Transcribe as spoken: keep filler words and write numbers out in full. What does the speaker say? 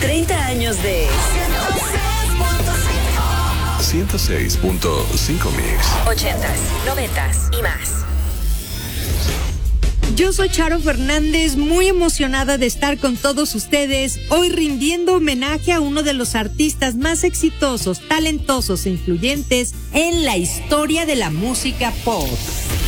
treinta años de ciento seis punto cinco Mix. ochentas, noventas y más. Yo soy Charo Fernández, muy emocionada de estar con todos ustedes, hoy rindiendo homenaje a uno de los artistas más exitosos, talentosos e influyentes en la historia de la música pop.